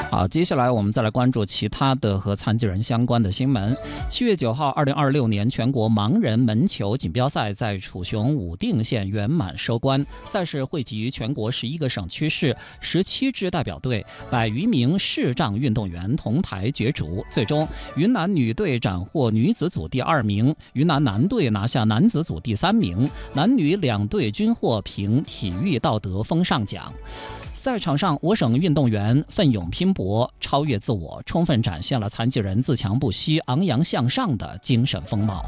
好，接下来我们再来关注其他的和残疾人相关的新闻。7月9号，2026年全国盲人门球锦标赛在楚雄武定县圆满收官。赛事汇集全国11个省区市17支代表队，100余名视障运动员同台角逐。最终，云南女队斩获女子组第2名，云南男队拿下男子组第3名，男女2队均获评体育道德风尚奖。赛场上，我省运动员奋勇拼搏，超越自我，充分展现了残疾人自强不息、昂扬向上的精神风貌。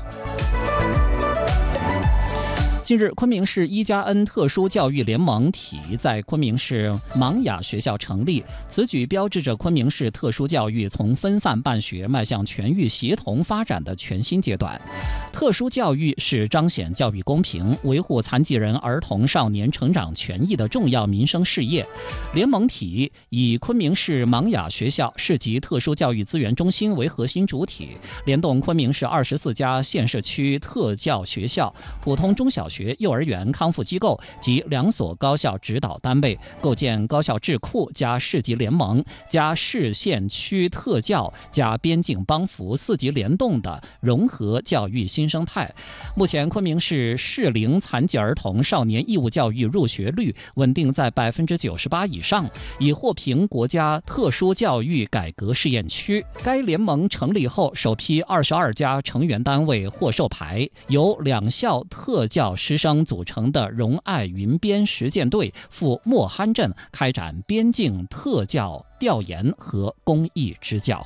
近日，昆明市1+N特殊教育联盟体在昆明市盲哑学校成立，此举标志着昆明市特殊教育从分散办学迈向全域协同发展的全新阶段。特殊教育是彰显教育公平、维护残疾人儿童少年成长权益的重要民生事业。联盟体以昆明市盲哑学校市级特殊教育资源中心为核心主体，联动昆明市24家县社区特教学校、普通中小学、幼儿园、康复机构及2所高校指导单位，构建高校智库加市级联盟加市县区特教加边境帮扶4级联动的融合教育新生态。目前，昆明市适龄残疾儿童少年义务教育入学率稳定在98%以上，已获评国家特殊教育改革试验区。该联盟成立后，首批22家成员单位获授牌，由2校特教师生组成的融爱云边实践队赴莫罕镇开展边境特教调研和公益支教。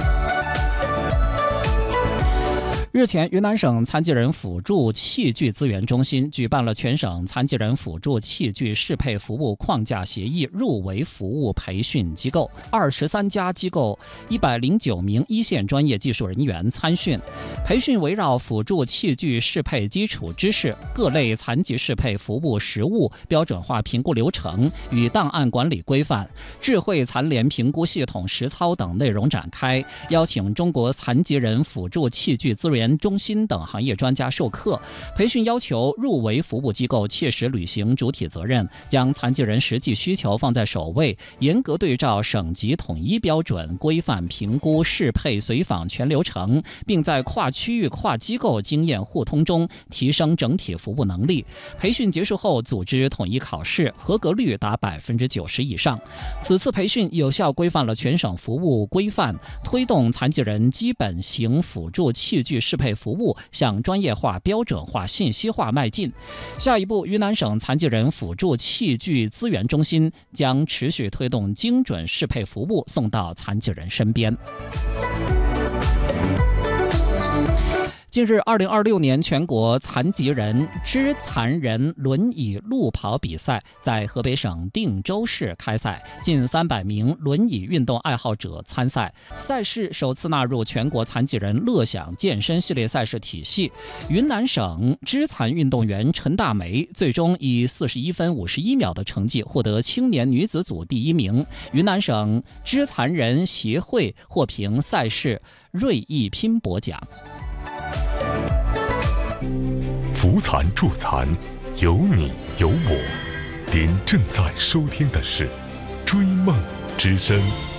日前，云南省残疾人辅助器具资源中心举办了全省残疾人辅助器具适配服务框架协议入围服务培训机构，23家机构109名1线专业技术人员参训。培训围绕辅助器具适配基础知识、各类残疾适配服务实务标准化评估流程与档案管理规范、智慧残联评估系统实操等内容展开，邀请中国残疾人辅助器具资源中心等行业专家授课。培训要求入围服务机构切实履行主体责任，将残疾人实际需求放在首位，严格对照省级统一标准规范评估适配随访全流程，并在跨区域跨机构经验互通中提升整体服务能力。培训结束后组织统一考试，合格率达90%以上。此次培训有效规范了全省服务规范，推动残疾人基本型辅助器具适配服务向专业化、标准化、信息化迈进。下一步，云南省残疾人辅助器具资源中心将持续推动精准适配服务送到残疾人身边。近日，2026年全国残疾人肢残人轮椅路跑比赛在河北省定州市开赛，近300名轮椅运动爱好者参赛。赛事首次纳入全国残疾人乐享健身系列赛事体系。云南省肢残运动员陈大梅最终以41分51秒的成绩获得青年女子组第1名。云南省肢残人协会获评赛事锐意拼搏奖。 扶残助残，有你有我。您正在收听的是《追梦之声》。